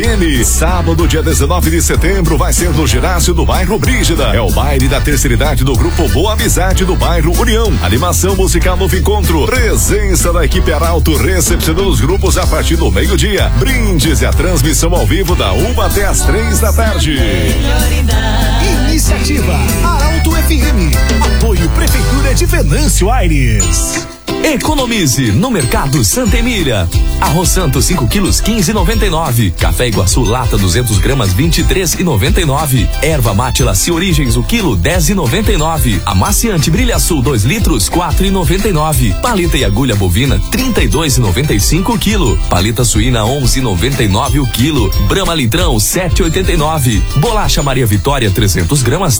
Sábado, dia 19 de setembro, vai ser no ginásio do bairro Brígida. É o baile da terceira idade do grupo Boa Amizade do bairro União. Animação musical Novo Encontro. Presença da equipe Arauto recepcionando os grupos a partir do meio-dia. Brindes e a transmissão ao vivo da 1 até as 3 da tarde. Iniciativa Arauto FM. Apoio Prefeitura de Venâncio Aires. Economize no Mercado Santa Emília. Arroz Santo 5 quilos 15,99. Café Iguaçu lata 200 gramas 23,99. Erva mate Laci Origens o quilo 10,99. Amaciante Brilha Sul 2 litros 4,99. Paleta e agulha bovina 32,95 o quilo. Paleta suína 11,99 o quilo. Brahma litrão 7,89. Bolacha Maria Vitória 300 gramas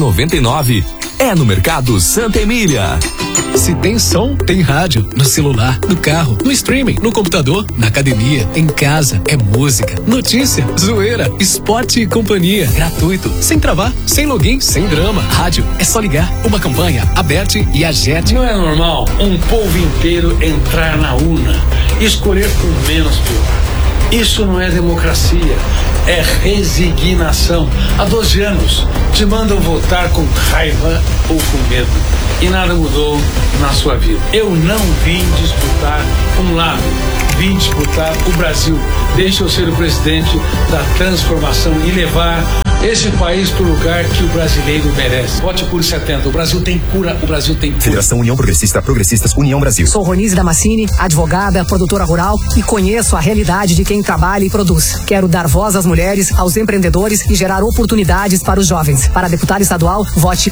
3,99. É no Mercado Santa Emília. Se tem som, tem rádio. No celular, no carro, no streaming, no computador, na academia, em casa. É música, notícia, zoeira, esporte e companhia. Gratuito, sem travar, sem login, sem drama. Rádio, é só ligar. Uma campanha, Aberte e Agete. Não é normal um povo inteiro entrar na urna e escolher com menos pior. Isso não é democracia, é resignação. Há 12 anos te mandam votar com raiva ou com medo e nada mudou na sua vida. Eu não vim disputar um lado, vim disputar o Brasil. Deixa eu ser o presidente da transformação e levar esse país para o lugar que o brasileiro merece. Vote por 70. O Brasil tem cura, o Brasil tem cura. Federação União Progressista, Progressistas União Brasil. Sou Ronise Damascini, advogada, produtora rural e conheço a realidade de quem trabalha e produz. Quero dar voz às mulheres, aos empreendedores e gerar oportunidades para os jovens. Para deputado estadual, vote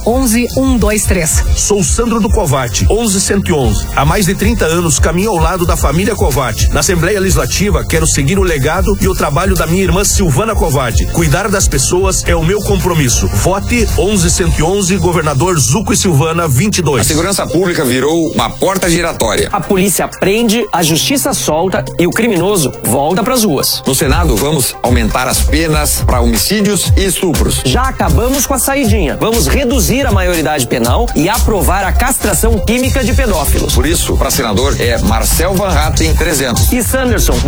11123. Sou Sandro do Covate, 11111. Há mais de 30 anos caminho ao lado da família Covate. Na Assembleia Legislativa, quero seguir o legado e o trabalho da minha irmã Silvana Covate. Cuidar das pessoas é o meu compromisso. Vote 11111, governador Zuco e Silvana 22. A segurança pública virou uma porta giratória. A polícia prende, a justiça solta e o criminoso volta pras ruas. No Senado, vamos aumentar as penas para homicídios e estupros. Já acabamos com a saidinha. Vamos reduzir a maioridade penal e aprovar a castração química de pedófilos. Por isso, para senador é Marcel Van Hatten 300. E Sanderson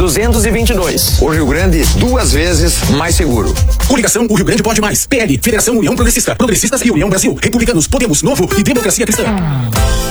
222. O Rio Grande 2 vezes mais seguro. Coligação O Rio Grande Pode Mais. PL, Federação União Progressista, Progressistas e União Brasil. Republicanos, Podemos, Novo e Democracia Cristã.